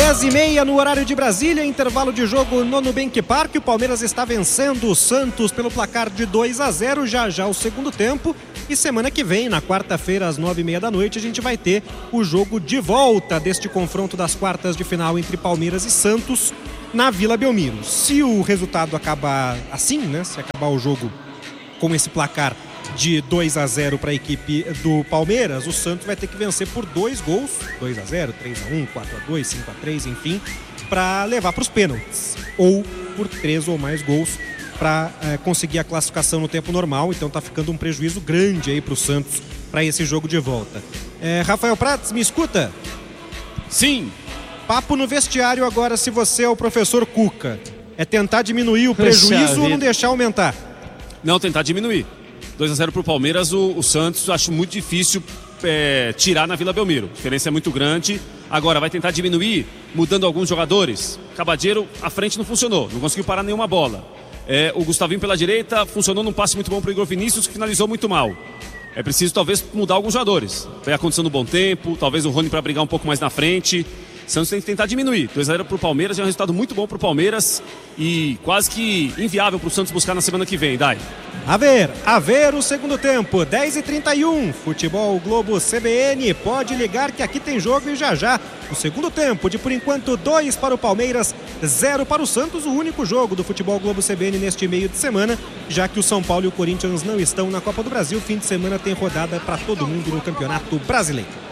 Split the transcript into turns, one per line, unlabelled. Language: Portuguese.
10h30 no horário de Brasília, intervalo de jogo no Nubank Park. O Palmeiras está vencendo o Santos pelo placar de 2-0, já o segundo tempo. E semana que vem, na quarta-feira, às 9h30 da noite, a gente vai ter o jogo de volta deste confronto das quartas de final entre Palmeiras e Santos na Vila Belmiro. Se o resultado acabar assim, né? Se acabar o jogo com esse placar de 2-0 para a equipe do Palmeiras, o Santos vai ter que vencer por 2 gols, 2-0, 3-1, 4-2, 5-3, enfim, para levar para os pênaltis, ou por 3 ou mais gols para conseguir a classificação no tempo normal. Então tá ficando um prejuízo grande aí para o Santos para esse jogo de volta. Rafael Prats, me escuta?
Sim.
Papo no vestiário agora, se você é o professor Cuca. É tentar diminuir o prejuízo ou não deixar aumentar?
Não, tentar diminuir. 2-0 pro Palmeiras, o Santos acho muito difícil tirar na Vila Belmiro. A diferença é muito grande. Agora vai tentar diminuir, mudando alguns jogadores. Cabadeiro, à frente não funcionou, não conseguiu parar nenhuma bola. O Gustavinho pela direita funcionou num passe muito bom pro Igor Vinícius, que finalizou muito mal. É preciso talvez mudar alguns jogadores. Vai a condição do bom tempo, talvez o Rony para brigar um pouco mais na frente. Santos tem que tentar diminuir. 2-0 pro Palmeiras é um resultado muito bom pro Palmeiras e quase que inviável pro Santos buscar na semana que vem, Dai.
A ver o segundo tempo, 10h31, Futebol Globo CBN, pode ligar que aqui tem jogo e já. O segundo tempo de, por enquanto, 2 para o Palmeiras, 0 para o Santos, o único jogo do Futebol Globo CBN neste meio de semana, já que o São Paulo e o Corinthians não estão na Copa do Brasil. Fim de semana tem rodada para todo mundo no Campeonato Brasileiro.